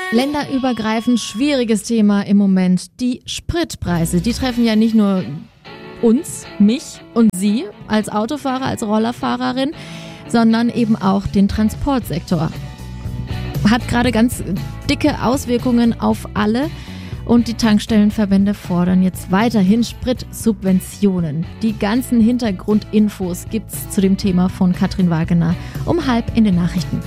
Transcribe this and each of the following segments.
Länderübergreifend schwieriges Thema im Moment. Die Spritpreise, die treffen ja nicht nur uns, mich und Sie als Autofahrer, als Rollerfahrerin, sondern eben auch den Transportsektor. Hat gerade ganz dicke Auswirkungen auf alle und die Tankstellenverbände fordern jetzt weiterhin Spritsubventionen. Die ganzen Hintergrundinfos gibt's zu dem Thema von Katrin Wagener um 12:30 in den Nachrichten.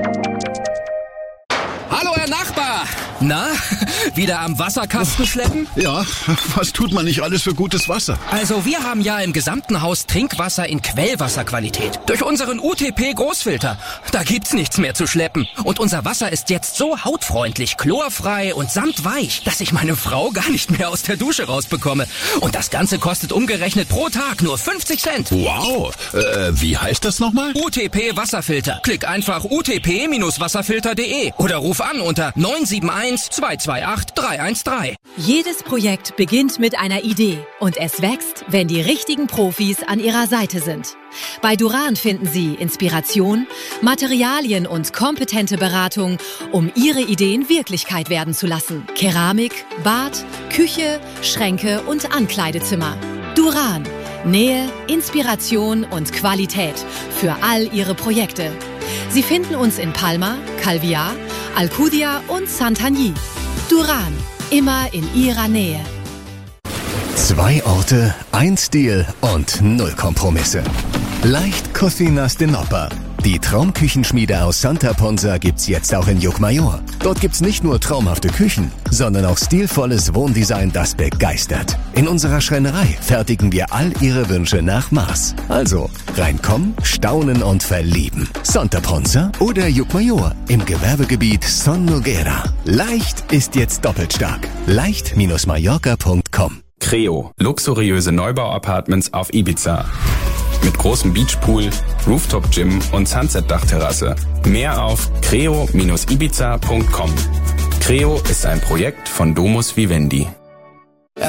Hallo, Herr Nachbar! Na, wieder am Wasserkasten schleppen? Ja, was tut man nicht alles für gutes Wasser? Also wir haben ja im gesamten Haus Trinkwasser in Quellwasserqualität. Durch unseren UTP-Großfilter. Da gibt's nichts mehr zu schleppen. Und unser Wasser ist jetzt so hautfreundlich, chlorfrei und samtweich, dass ich meine Frau gar nicht mehr aus der Dusche rausbekomme. Und das Ganze kostet umgerechnet pro Tag nur 50 Cent. Wow, wie heißt das nochmal? UTP-Wasserfilter. Klick einfach utp-wasserfilter.de oder ruf an unter 971 228 313. Jedes Projekt beginnt mit einer Idee und es wächst, wenn die richtigen Profis an ihrer Seite sind. Bei Duran finden Sie Inspiration, Materialien und kompetente Beratung, um Ihre Ideen Wirklichkeit werden zu lassen. Keramik, Bad, Küche, Schränke und Ankleidezimmer. Duran. Nähe, Inspiration und Qualität für all Ihre Projekte. Sie finden uns in Palma, Calviá, Alcudia und Santagny. Duran, immer in Ihrer Nähe. 2 Orte, 1 Stil und 0 Kompromisse. Leicht Cocinas de Nopper. Die Traumküchenschmiede aus Santa Ponsa gibt's jetzt auch in Llucmajor. Dort gibt's nicht nur traumhafte Küchen, sondern auch stilvolles Wohndesign, das begeistert. In unserer Schreinerei fertigen wir all Ihre Wünsche nach Maß. Also reinkommen, staunen und verlieben. Santa Ponsa oder Llucmajor im Gewerbegebiet Son Noguera. Leicht ist jetzt doppelt stark. leicht-mallorca.com. Creo, luxuriöse Neubau-Apartments auf Ibiza. Mit großem Beachpool, Rooftop-Gym und Sunset-Dachterrasse. Mehr auf creo-ibiza.com. Creo ist ein Projekt von Domus Vivendi.